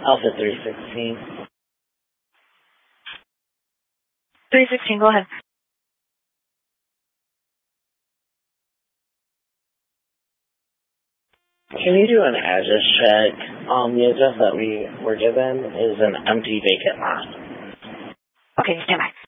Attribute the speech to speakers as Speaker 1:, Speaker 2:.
Speaker 1: Alpha 316.
Speaker 2: 316, go ahead.
Speaker 1: Can you do an address check? The address that we were given is an empty vacant lot.
Speaker 2: Okay, stand by.